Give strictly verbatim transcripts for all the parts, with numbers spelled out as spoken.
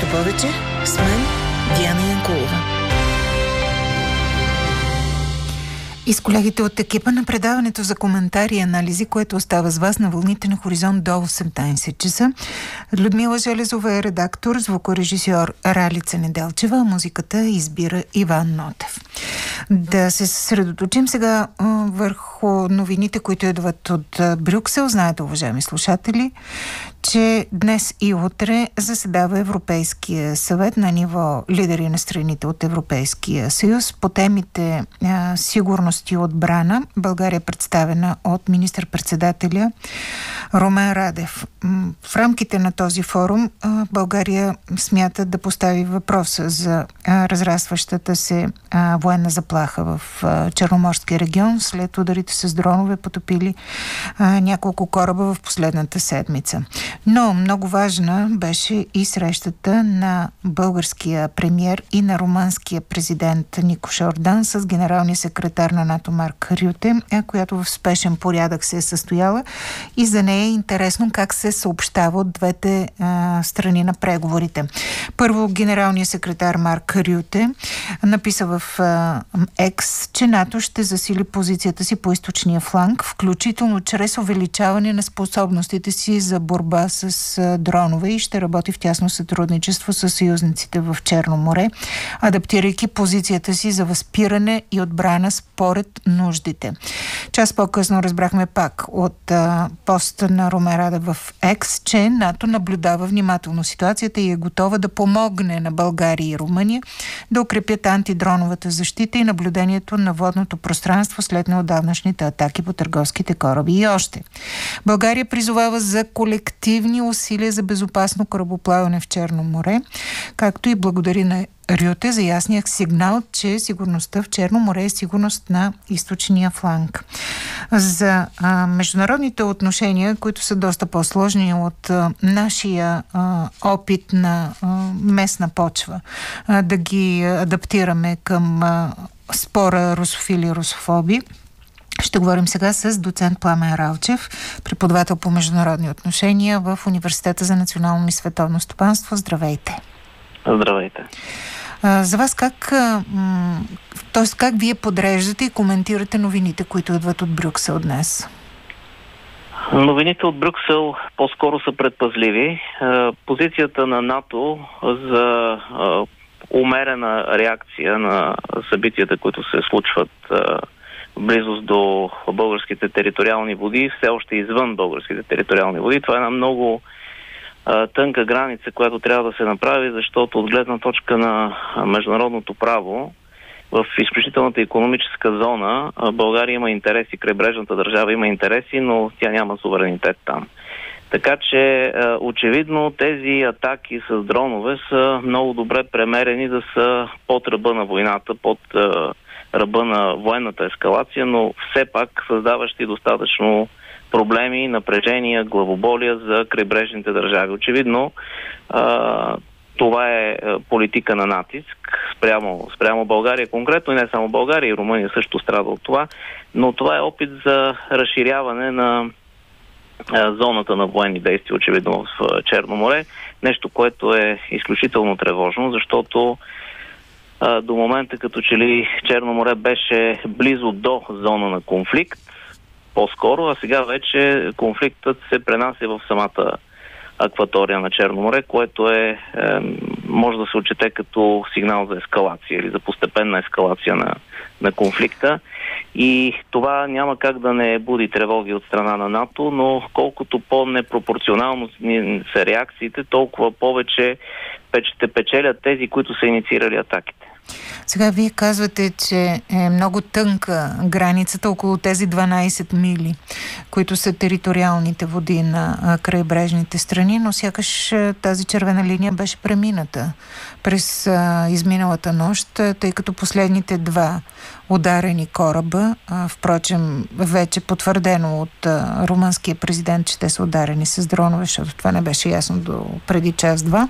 нещо повече с мен, Диана Янкулова. И с колегите от екипа на предаването за коментари и анализи, което остава с вас на вълните на Хоризонт до осемнайсет часа. Людмила Железова е редактор, звукорежисьор Ралица Неделчева, музиката избира Иван Нотев. Да се съсредоточим сега а, върху новините, които идват от а, Брюксел. Знаете, уважаеми слушатели, че днес и утре заседава Европейския съвет на ниво лидери на страните от Европейския съюз. По темите а, сигурност и отбрана България е представена от министър-председателя Румен Радев. В рамките на този форум а, България смята да постави въпроса за а, разрастващата се а, военна заплаха в а, Черноморския регион след ударите с дронове, потопили а, няколко кораба в последната седмица. Но много важна беше и срещата на българския премиер и на румънския президент Никош Ордан с генералния секретар на НАТО Марк Рюте, която в спешен порядък се е състояла, и за нея е интересно как се съобщава от двете а, страни на преговорите. Първо, генералният секретар Марк Рюте написа в а, Екс, че НАТО ще засили позицията си по източния фланг, включително чрез увеличаване на способностите си за борба с а, дронове, и ще работи в тясно сътрудничество с съюзниците в Черно море, адаптирайки позицията си за възпиране и отбрана според нуждите. Час по-късно разбрахме пак от а, поста на Румен Радев в Екс, че НАТО наблюдава внимателно ситуацията и е готова да помогне на България и Румъния да укрепят антидроновата защита и наблюдението на водното пространство след неотдавнашните атаки по търговските кораби. И още. България призовава за колективни усилия за безопасно корабоплаване в Черно море, както и благодари на Рюте за ясния сигнал, че сигурността в Черно море е сигурност на източния фланг. За а, международните отношения, които са доста по-сложни от а, нашия а, опит на а, местна почва, а, да ги адаптираме към а, спора русофили-русофоби, ще говорим сега с доцент Пламен Ралчев, преподавател по международни отношения в Университета за национално и световно стопанство. Здравейте! Здравейте! За вас как, т.е. как вие подреждате и коментирате новините, които идват от Брюксел днес? Новините от Брюксел по-скоро са предпазливи. Позицията на НАТО за умерена реакция на събитията, които се случват в близост до българските териториални води, все още извън българските териториални води. Това е една много тънка граница, която трябва да се направи, защото от гледна точка на международното право в изключителната икономическа зона България има интереси, крайбрежната държава има интереси, но тя няма суверенитет там. Така че очевидно тези атаки с дронове са много добре премерени да са под ръба на войната, под ръба на военната ескалация, но все пак създаващи достатъчно проблеми, напрежения, главоболия за крайбрежните държави. Очевидно, а, това е политика на натиск спрямо, спрямо България конкретно, и не само България, и Румъния също страда от това, но това е опит за разширяване на а, зоната на военни действия, очевидно в Черно море. Нещо, което е изключително тревожно, защото а, до момента като че ли Черно море беше близо до зона на конфликт, по-скоро, а сега вече конфликтът се пренася в самата акватория на Черно море, което е, е може да се отчете като сигнал за ескалация или за постепенна ескалация на, на конфликта. И това няма как да не буди тревоги от страна на НАТО, но колкото по-непропорционално са реакциите, толкова повече ще печелят тези, които са инициирали атаките. Сега вие казвате, че е много тънка границата около тези дванайсет мили, които са териториалните води на крайбрежните страни, но сякаш тази червена линия беше премината през а, изминалата нощ, тъй като последните два ударени кораба, а, впрочем вече потвърдено от а, румънския президент, че те са ударени с дронове, защото това не беше ясно до преди час-два,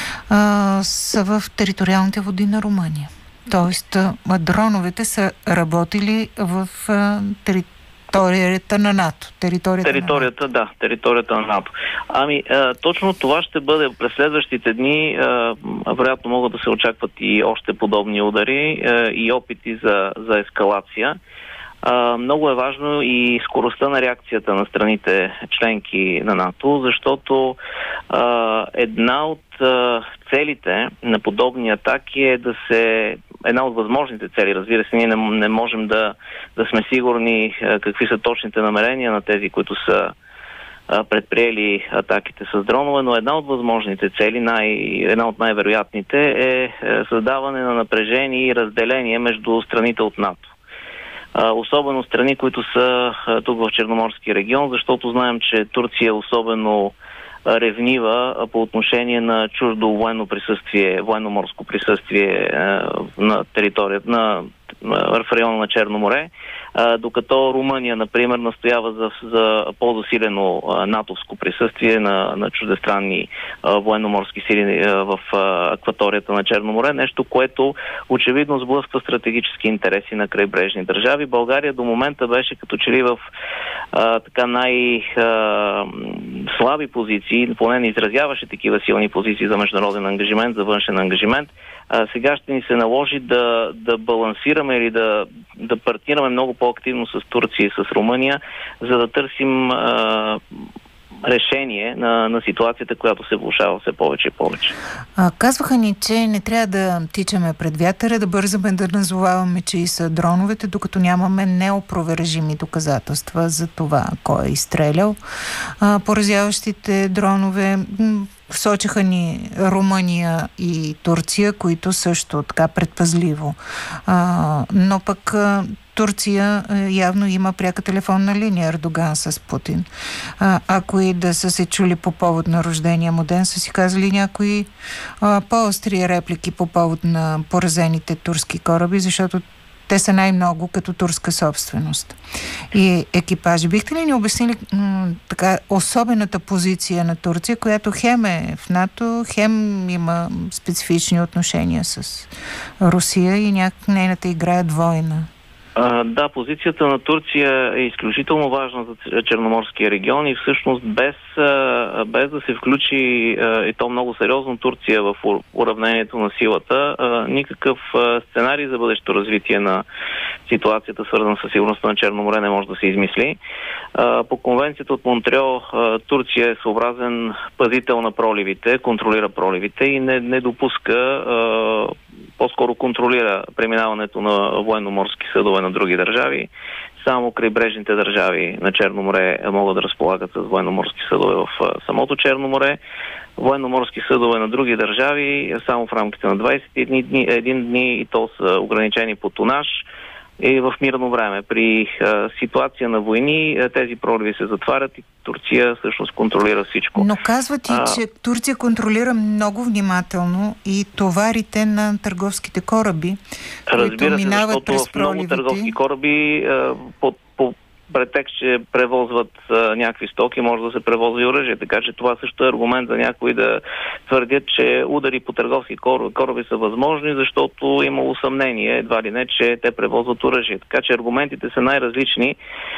а, са в териториалните води на Румъния. Тоест, дроновете са работили в тери... територията на НАТО. Територията, територията на НАТО. Да, територията на НАТО. Ами, а, точно това ще бъде през следващите дни. А, вероятно могат да се очакват и още подобни удари а, и опити за, за ескалация. А, много е важно и скоростта на реакцията на страните членки на НАТО, защото а, една от а, целите на подобни атаки е да се... Една от възможните цели, разбира се, ние не, не можем да, да сме сигурни а, какви са точните намерения на тези, които са а, предприели атаките с дронове, но една от възможните цели, най, една от най-вероятните е, е създаване на напрежение и разделение между страните от НАТО. Особено страни, които са тук в Черноморски регион, защото знаем, че Турция е особено ревнива по отношение на чуждо военно присъствие, военно-морско присъствие на територията, на, в района на Черно море, докато Румъния, например, настоява за, за по-засилено натовско присъствие на, на чуждестранни военно-морски сили в акваторията на Черно море, нещо, което очевидно сблъсква стратегически интереси на крайбрежни държави. България до момента беше като че ли в а, така най-слаби позиции, поне не изразяваше такива силни позиции за международен ангажимент, за външен ангажимент. А, сега ще ни се наложи да, да балансираме или да, да партнираме много по-активно с Турция и с Румъния, за да търсим а, решение на, на ситуацията, която се влошава все повече и повече. А, казваха ни, че не трябва да тичаме пред вятъра, да бързаме да назоваваме, че и са дроновете, докато нямаме неопровержими доказателства за това кой е изстрелял. А, поразяващите дронове сочиха ни Румъния и Турция, които също така предпазливо. А, но пък а, Турция а, явно има пряка телефонна линия Ердоган с Путин. А, ако и да са се чули по повод на рождения му ден, са си казали някои а, по-остри реплики по повод на поразените турски кораби, защото те са най-много като турска собственост и екипажи. Бихте ли ни обяснили м- така особената позиция на Турция, която хем е в НАТО, хем има специфични отношения с Русия и няк нейната игра е двойна? А, да, позицията на Турция е изключително важна за Черноморския регион и всъщност без, а, без да се включи а, и то много сериозно Турция в уравнението на силата, а, никакъв а, сценарий за бъдещо развитие на ситуацията, свързана с сигурността на Черно море, не може да се измисли. А, по конвенцията от Монтреал а, Турция е съобразен пазител на проливите, контролира проливите и не, не допуска, а, по-скоро контролира преминаването на военно-морски съдове на други държави. Само крайбрежните държави на Черно море могат да разполагат с военно-морски съдове в самото Черно море. Военно-морски съдове на други държави само в рамките на двайсет и един дни и то са ограничени по тонаж и в мирно време. При а, ситуация на войни тези проливи се затварят и Турция всъщност контролира всичко. Но казвате, а... че Турция контролира много внимателно и товарите на търговските кораби, Разбира които се, минават през в много проливите. търговски кораби а, по, по претекст, че превозват а, някакви стоки, може да се превозва и оръжие. Така че това също е аргумент за някои да твърдят, че удари по търговски кораби, кораби са възможни, защото имало съмнение, едва ли не, че те превозват оръжие. Така че аргументите са най-различни,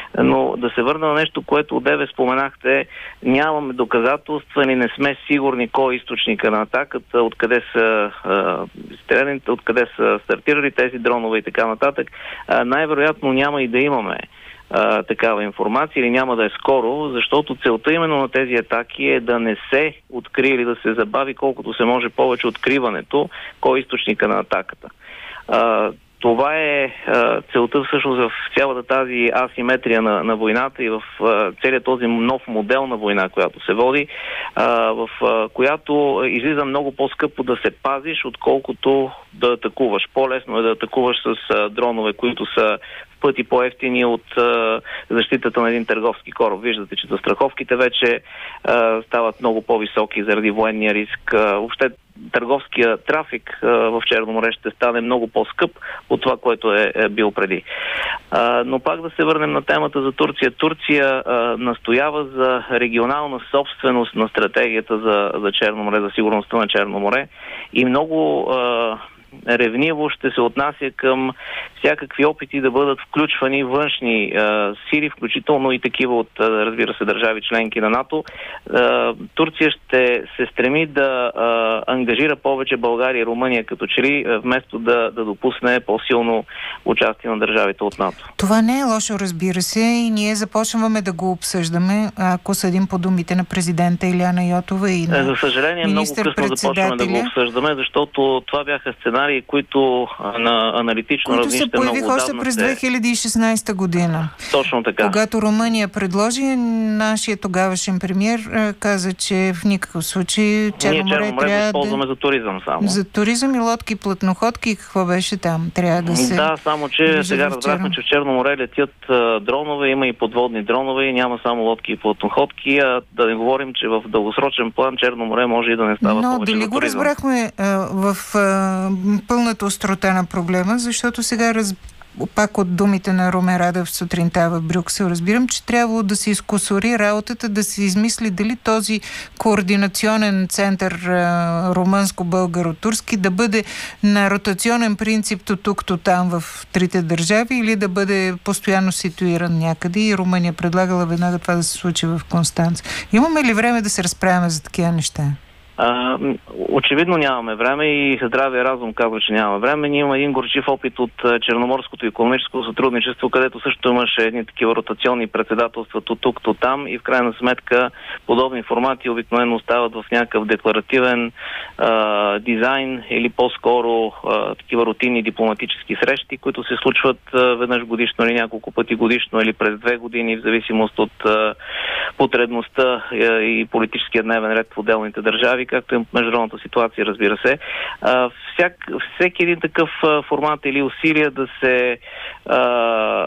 но да се върна на нещо, което одеве споменахте, нямаме доказателства, ни не сме сигурни кой е източника на атаката, откъде са стреляните, откъде са стартирали тези дронове и така нататък. А, най-вероятно няма и да имаме Uh, такава информация или няма да е скоро, защото целта именно на тези атаки е да не се открие или да се забави колкото се може повече откриването, кой е източника на атаката. Uh, това е uh, целта всъщност в цялата тази асиметрия на, на войната и в uh, целият този нов модел на война, която се води, uh, в uh, която излиза много по-скъпо да се пазиш, отколкото да атакуваш. По-лесно е да атакуваш с uh, дронове, които са пъти по-евтини от а, защитата на един търговски кораб. Виждате, че застраховките вече а, стават много по-високи заради военния риск. А, въобще търговския трафик а, в Черно море ще стане много по-скъп от това, което е, е бил преди. А, но пак да се върнем на темата за Турция. Турция а, настоява за регионална собственост на стратегията за, за Черно море, за сигурността на Черно море и много а, ревниво ще се отнася към всякакви опити да бъдат включвани външни а, сили, включително и такива от, а, разбира се, държави членки на НАТО. А, Турция ще се стреми да а, ангажира повече България и Румъния, като че ли, вместо да, да допусне по-силно участие на държавите от НАТО. Това не е лошо, разбира се, и ние започваме да го обсъждаме, ако съдим по думите на президента Илияна Йотова и на За съжаление, много късно започваме да го обсъждаме, защото това бяха сценарии, които на аналитично които равнище се появиха още през две хиляди и шестнадесета година. Точно така. Когато Румъния предложи, нашия тогавашен премиер каза, че в никакъв случай Черно море трябва да използваме за туризъм само. За туризъм и лодки, плътноходки и какво беше там? Трябва да се... Да, само че сега разбрахме, че в Черно море летят а, дронове, има и подводни дронове и няма само лодки и плътноходки, а да не говорим, че в дългосрочен план Черно море може и да не става Но повече дали за го туризъм. разбрахме а, в а, пълната острота на проблема, защото сега раз... пак от думите на Румен Радев сутринта в Брюксел разбирам, че трябвало да се изкусори работата, да се измисли дали този координационен център румънско-българо-турски да бъде на ротационен принцип то тук, то там в трите държави или да бъде постоянно ситуиран някъде, и Румъния предлагала веднага това да се случи в Констанца. Имаме ли време да се разправяме за такива неща? А, очевидно нямаме време и здравия разум казва, че нямаме време. Ние имаме един горчив опит от Черноморското икономическо сътрудничество, където също имаше едни такива ротационни председателства то тук, то там, и в крайна сметка подобни формати обикновено стават в някакъв декларативен а, дизайн или по-скоро а, такива рутинни дипломатически срещи, които се случват а, веднъж годишно или няколко пъти годишно или през две години, в зависимост от а, потребността а, и политическия дневен ред в отделните държави, както и международната ситуация, разбира се. А, всяк, всеки един такъв а, формат или усилия да се а,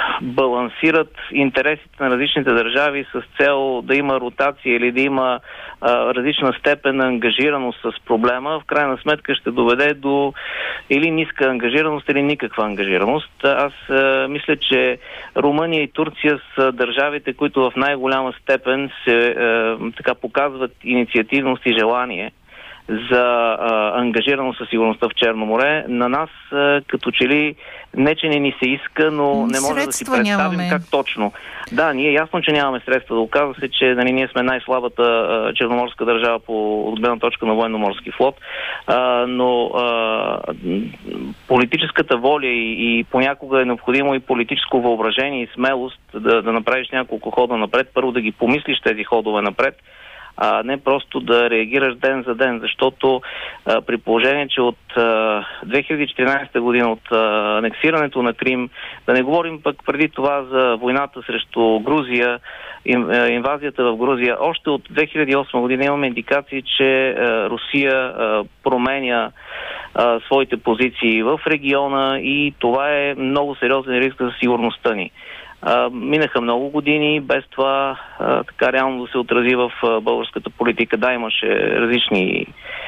балансират интересите на различните държави с цел да има ротация или да има а, различна степен на ангажираност с проблема, в крайна сметка ще доведе до или ниска ангажираност, или никаква ангажираност. Аз а, мисля, че Румъния и Турция са държавите, които в най-голяма степен се а, така показват инициативност и желание за а, ангажираност със сигурността в Черно море. На нас а, като че ли не, че не ни се иска, но не може да си представим нямаме. Как точно. Да, ние ясно, че нямаме средства. Да оказва се, че нали, ние сме най-слабата а, черноморска държава по отгледна точка на военно-морски флот, а, но а, политическата воля и, и понякога е необходимо и политическо въображение и смелост да, да направиш няколко хода напред. Първо да ги помислиш тези ходове напред, а не просто да реагираш ден за ден, защото а, при положение, че от а, две хиляди и четиринадесета година, от а, анексирането на Крим, да не говорим пък преди това за войната срещу Грузия, ин, а, инвазията в Грузия, още от две хиляди и осма година имаме индикации, че а, Русия а, променя а, своите позиции в региона и това е много сериозен риск за сигурността ни. Uh, минаха много години, без това uh, така реално да се отрази в uh, българската политика. Да, имаше различни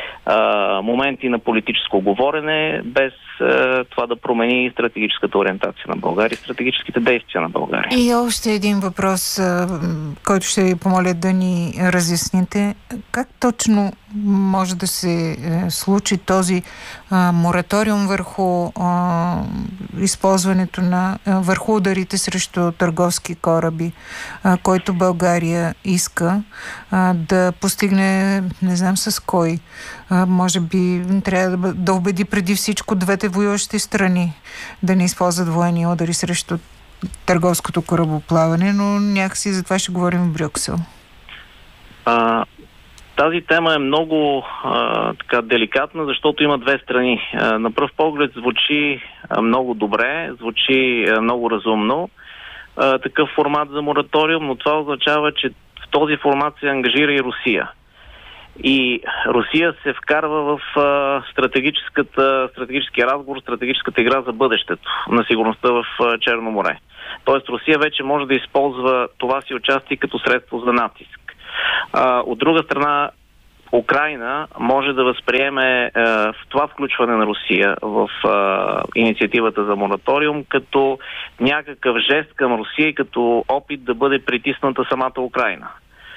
uh, моменти на политическо говорене, без uh, това да промени стратегическата ориентация на България, стратегическите действия на България. И още един въпрос, uh, който ще ви помоля да ни разясните. Как точно може да се uh, случи този uh, мораториум върху uh, използването на uh, върху ударите срещу търговски кораби, а, който България иска а, да постигне, не знам с кой. А, може би трябва да, да убеди преди всичко двете воюващи страни да не използват военни удари срещу търговското корабоплаване, но някакси за това ще говорим в Брюксел. А, тази тема е много а, така деликатна, защото има две страни. А, на пръв поглед звучи а, много добре, звучи а, много разумно, Uh, такъв формат за мораториум, но това означава, че в този формат се ангажира и Русия. И Русия се вкарва в uh, стратегическата, стратегическия разговор, стратегическата игра за бъдещето на сигурността в uh, Черно море. Тоест Русия вече може да използва това си участие като средство за натиск. Uh, от друга страна, Украйна може да възприеме е, в това включване на Русия в е, инициативата за мораториум като някакъв жест към Русия и като опит да бъде притисната самата Украйна.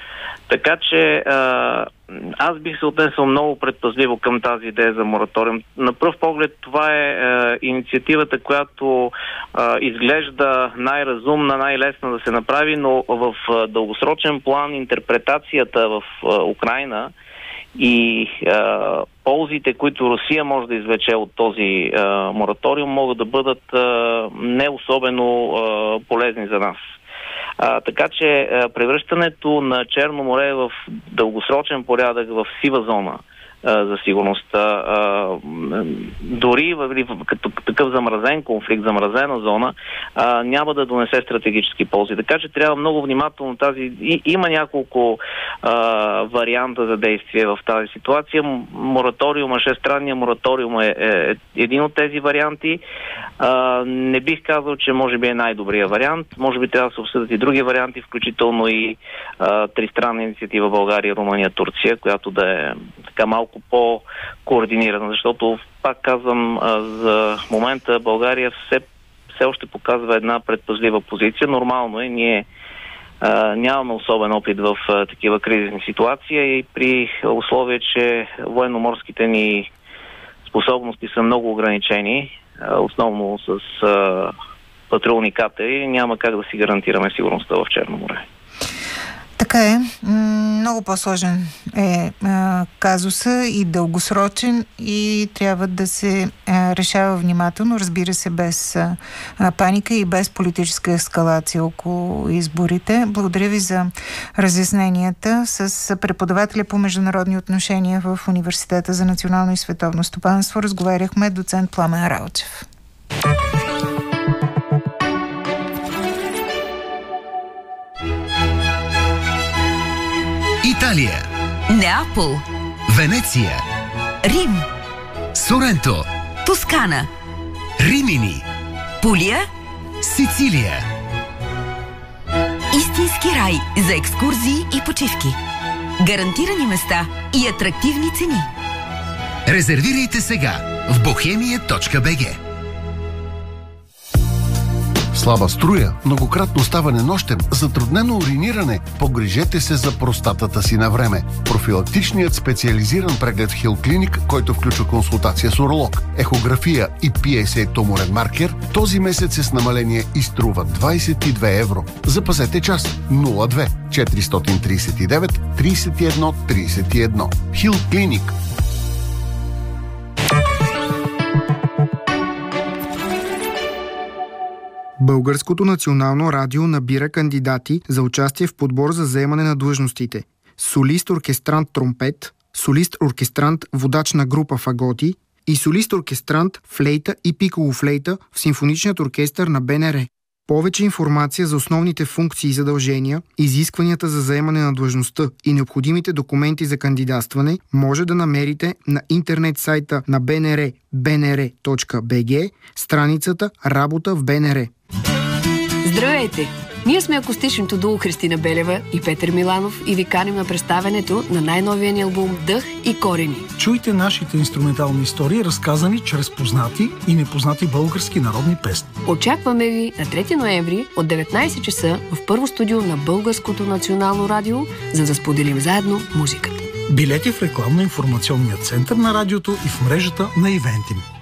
Така че а, аз бих се отнесъл много предпазливо към тази идея за мораториум. На пръв поглед това е а, инициативата, която а, изглежда най-разумна, най-лесна да се направи, но в а, дългосрочен план интерпретацията в а, Украйна и а, ползите, които Русия може да извлече от този а, мораториум, могат да бъдат а, не особено а, полезни за нас. А, така че а, превръщането на Черно море в дългосрочен порядък в сива зона а, за сигурността, а, дори в, в, като такъв замразен конфликт, замразена зона, а, няма да донесе стратегически ползи. Така че трябва много внимателно тази... И, има няколко а, варианта за действие в тази ситуация. Мораториума, шестранния мораториум е, е един от тези варианти. А, не бих казал, че може би е най-добрия вариант. Може би трябва да се обсъдят и други варианти, включително и а, тристранна инициатива България, Румъния, Турция, която да е така малко по-координирана, защото, пак казвам, а, за момента България все, все още показва една предпазлива позиция. Нормално е, ние а, нямаме особен опит в а, такива кризисни ситуации и при условие, че военноморските ни способности са много ограничени, основно с а, патрулни катери, няма как да си гарантираме сигурността в Черно море. Така е. Много по-сложен е а, казуса и дългосрочен и трябва да се а, решава внимателно, разбира се, без а, паника и без политическа ескалация около изборите. Благодаря ви за разясненията. С преподавателя по международни отношения в Университета за национално и световно стопанство разговаряхме доцент Пламен Ралчев. Италия, Неапол, Венеция, Рим, Соренто, Тоскана, Римини, Пулия, Сицилия. Истински рай за екскурзии и почивки. Гарантирани места и атрактивни цени. Резервирайте сега в бохемия точка би джи. Слаба струя, многократно ставане нощем, затруднено уриниране. Погрижете се за простатата си на време. Профилактичният специализиран преглед в Хил Клиник, който включва консултация с уролог, ехография и пи ес ей туморен маркер, този месец е с намаление и струва двайсет и две евро. Запазете час. нула две четиристотин трийсет и девет трийсет и едно трийсет и едно. Хил Клиник. Българското национално радио набира кандидати за участие в подбор за заемане на длъжностите: солист-оркестрант тромпет, солист-оркестрант водач на група фаготи и солист-оркестрант флейта и пиколо-флейта в симфоничният оркестър на Б Н Р. Повече информация за основните функции и задължения, изискванията за заемане на длъжността и необходимите документи за кандидатстване може да намерите на интернет сайта на Б Н Р б н р точка би джи, страницата Работа в Б Н Р. Здравейте! Ние сме акустичното дуо Христина Белева и Петър Миланов и ви каним на представянето на най-новия ни албум Дъх и корени. Чуйте нашите инструментални истории, разказани чрез познати и непознати български народни песни. Очакваме ви на трети ноември от деветнайсет часа в първо студио на Българското национално радио, за да споделим заедно музиката. Билети в рекламно-информационния център на радиото и в мрежата на Ивентим.